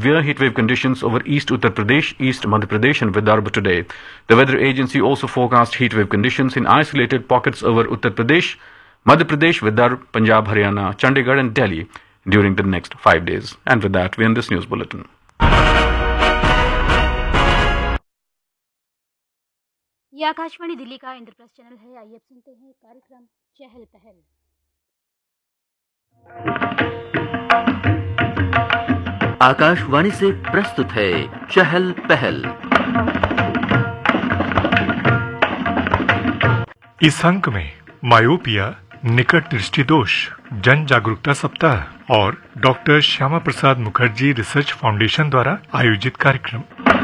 severe heatwave conditions over East Uttar Pradesh, East Madhya Pradesh and Vidarbha today. The weather agency also forecast heatwave conditions in isolated pockets over Uttar Pradesh, Madhya Pradesh, Vidarbha, Punjab, Haryana, Chandigarh and Delhi during the next 5 days. And with that, we end this news bulletin. ये आकाशवाणी दिल्ली का Indraprastha channel है। आइए अब सुनते हैं कार्यक्रम चहल पहल। आकाशवाणी से प्रस्तुत है चहल पहल। इस अंक में मायोपिया, निकट दृष्टि दोष, जन जागरूकता सप्ताह और doctor Shyama Prasad Mukherjee research foundation द्वारा आयोजित कार्यक्रम।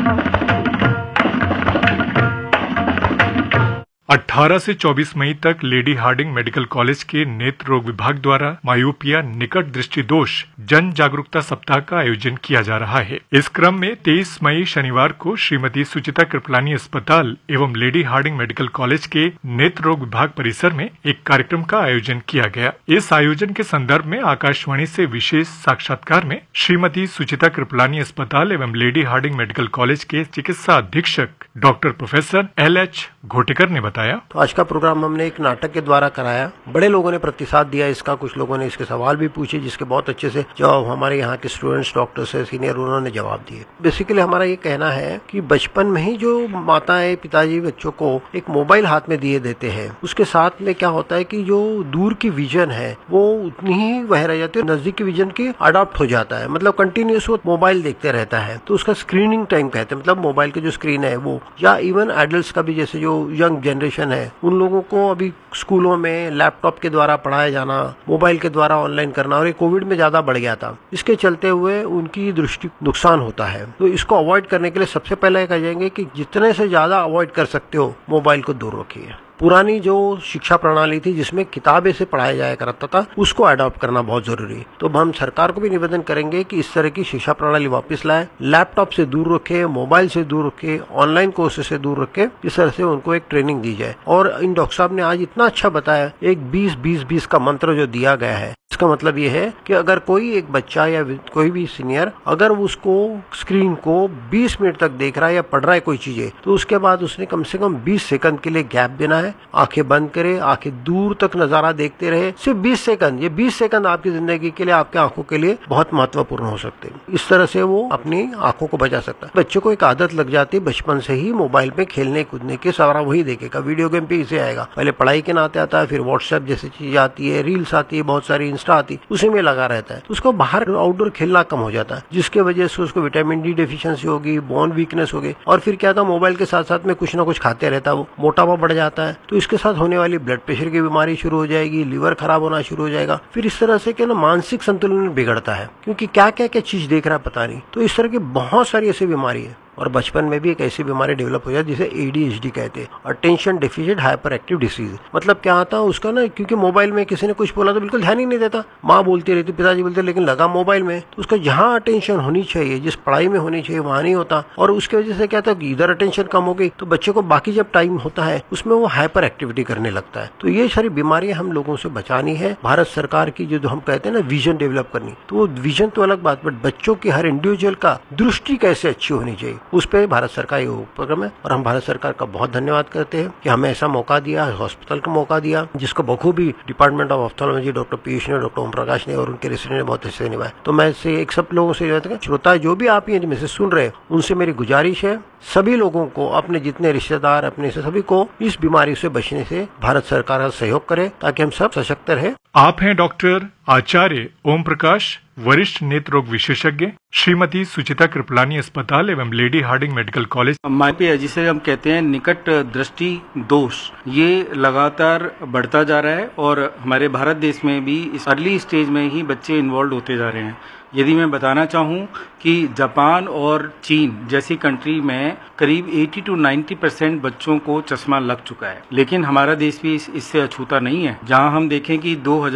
18 से 24 मई तक लेडी हार्डिंग मेडिकल कॉलेज के नेत्र रोग विभाग द्वारा मायोपिया, निकट दृष्टि दोष, जन जागरूकता सप्ताह का आयोजन किया जा रहा है। इस क्रम में 23 मई शनिवार को श्रीमती सुचिता कृपलानी अस्पताल एवं लेडी हार्डिंग मेडिकल कॉलेज के नेत्र रोग विभाग परिसर में एक कार्यक्रम का आयोजन किया गया। इस आयोजन के संदर्भ में आकाशवाणी से विशेष साक्षात्कार में श्रीमती सुचिता कृपलानी अस्पताल एवं लेडी हार्डिंग मेडिकल कॉलेज के चिकित्सा अधीक्षक डॉक्टर प्रोफेसर LH घोटेकर ने बताया। तो आज का प्रोग्राम हमने एक नाटक के द्वारा कराया। बड़े लोगों ने प्रतिसाद दिया इसका, कुछ लोगों ने इसके सवाल भी पूछे जिसके बहुत अच्छे से जवाब हमारे यहाँ के स्टूडेंट्स, डॉक्टर्स है सीनियर, उन्होंने जवाब दिए। बेसिकली हमारा ये कहना है कि बचपन में ही जो माताएं पिताजी बच्चों को एक मोबाइल हाथ में दिए देते हैं, उसके साथ में क्या होता है कि जो दूर की विजन है वो उतनी ही वह रह जाती है, नजदीक की विजन की अडॉप्ट हो जाता है। मतलब कंटिन्यूस वो मोबाइल देखते रहता है, तो उसका स्क्रीनिंग टाइम कहते हैं। मतलब मोबाइल के जो स्क्रीन है वो, या इवन एडल्ट्स का भी, जैसे जो यंग जनरेशन है उन लोगों को अभी स्कूलों में लैपटॉप के द्वारा पढ़ाया जाना, मोबाइल के द्वारा ऑनलाइन करना, और ये कोविड में ज्यादा बढ़ गया था। इसके चलते हुए उनकी दृष्टि नुकसान होता है। तो इसको अवॉइड करने के लिए सबसे पहले कह जाएंगे कि जितने से ज्यादा अवॉइड कर सकते हो मोबाइल को दूर रखिए। पुरानी जो शिक्षा प्रणाली थी जिसमें किताबें से पढ़ाया जाया करता था, उसको अडॉप्ट करना बहुत जरूरी है। तो हम सरकार को भी निवेदन करेंगे कि इस तरह की शिक्षा प्रणाली वापस लाए, लैपटॉप से दूर रखे, मोबाइल से दूर रखे, ऑनलाइन कोर्सेज से दूर रखे, इस तरह से उनको एक ट्रेनिंग दी जाए। और इन डॉक्टर साहब ने आज इतना अच्छा बताया, एक 20-20-20 का मंत्र जो दिया गया है, इसका मतलब ये है कि अगर कोई एक बच्चा या कोई भी सीनियर अगर उसको स्क्रीन को 20 मिनट तक देख रहा है या पढ़ रहा है कोई चीजें, तो उसके बाद उसने कम से कम 20 सेकंड के लिए गैप देना है, आंखें बंद करे, आंखें दूर तक नजारा देखते रहे, सिर्फ 20 सेकंड। ये 20 सेकंड आपकी जिंदगी के लिए, आपके आंखों के लिए बहुत महत्वपूर्ण हो सकते हैं। इस तरह से वो अपनी आंखों को बचा सकता है। बच्चों को एक आदत लग जाती है बचपन से ही मोबाइल में खेलने कूदने की, सारा वही देखेगा, वीडियो गेम पे इसे आएगा। पहले पढ़ाई के नाते आता है, फिर व्हाट्सएप जैसी चीज आती है, रील्स आती है, बहुत सारी इंस्टा आती है, उसी में लगा रहता है। तो उसको बाहर आउटडोर खेलना कम हो जाता है, जिसके वजह से उसको विटामिन डी डेफिशिएंसी होगी, बोन वीकनेस होगी, और फिर क्या था, मोबाइल के साथ साथ में कुछ ना कुछ खाते रहता है, वो मोटापा बढ़ जाता है। तो इसके साथ होने वाली ब्लड प्रेशर की बीमारी शुरू हो जाएगी, लीवर खराब होना शुरू हो जाएगा। फिर इस तरह से क्या ना मानसिक संतुलन बिगड़ता है, क्योंकि क्या क्या क्या चीज देख रहा है पता नहीं। तो इस तरह की बहुत सारी ऐसी बीमारी है। और बचपन में भी एक ऐसी बीमारी डेवलप हो जाती है जिसे ADHD कहते हैं, attention deficit hyper active disease. मतलब क्या आता है उसका ना, क्योंकि मोबाइल में किसी ने कुछ बोला तो बिल्कुल ध्यान ही नहीं देता, माँ बोलती रहती, पिताजी बोलते, लेकिन लगा मोबाइल में, तो उसका जहाँ अटेंशन होनी चाहिए, जिस पढ़ाई में होनी चाहिए वहाँ नहीं होता। और उसकी वजह से क्या था कि इधर अटेंशन कम हो गई, तो बच्चे को बाकी जब टाइम होता है उसमें वो हाइपर एक्टिविटी करने लगता है। तो ये सारी बीमारियां हम लोगों से बचानी है। भारत सरकार की जो हम कहते हैं ना विजन डेवलप करनी, तो वो विजन तो अलग बात, बट बच्चों की हर इंडिविजुअल का दृष्टि कैसे अच्छी होनी चाहिए, उस पर भारत सरकार ये उपक्रम है। और हम भारत सरकार का बहुत धन्यवाद करते हैं कि हमें ऐसा मौका दिया, हॉस्पिटल का मौका दिया, जिसको बखूबी department of ophthalmology doctor Piyush ने, डॉक्टर ओम प्रकाश ने और उनके रेसिडेंट ने बहुत अच्छे से निभाया। तो मैं से एक सब लोगों से श्रोता जो भी आप ये मैसेज सुन रहे हैं, उनसे मेरी गुजारिश है, सभी लोगों को, अपने जितने रिश्तेदार, अपने से सभी को इस बीमारी से बचने से भारत सरकार का सहयोग करे, ताकि हम सब सशक्त रहे। आप हैं डॉक्टर आचार्य ओम प्रकाश, वरिष्ठ नेत्र रोग विशेषज्ञ, श्रीमती सुचिता कृपलानी अस्पताल एवं lady Hardinge medical college. Myopia जिसे हम कहते हैं निकट दृष्टि दोष, ये लगातार बढ़ता जा रहा है और हमारे भारत देश में भी इस अर्ली स्टेज में ही बच्चे इन्वॉल्व होते जा रहे हैं। यदि मैं बताना चाहूँ कि जापान और चीन जैसी कंट्री में करीब 80 to 90% बच्चों को चश्मा लग चुका है, लेकिन हमारा देश भी इससे अछूता नहीं है। जहां हम देखें कि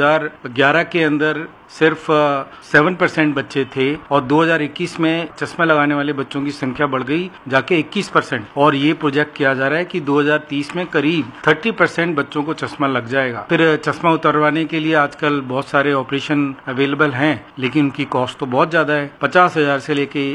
2011 के अंदर सिर्फ 7% बच्चे थे और 2021 में चश्मा लगाने वाले बच्चों की संख्या बढ़ गई जाके 21%, और ये प्रोजेक्ट किया जा रहा है कि 2030 में करीब 30% बच्चों को चश्मा लग जाएगा। फिर चश्मा उतरवाने के लिए आजकल बहुत सारे ऑपरेशन अवेलेबल हैं, लेकिन उनकी कॉस्ट तो बहुत ज्यादा है, 50,000 से लेके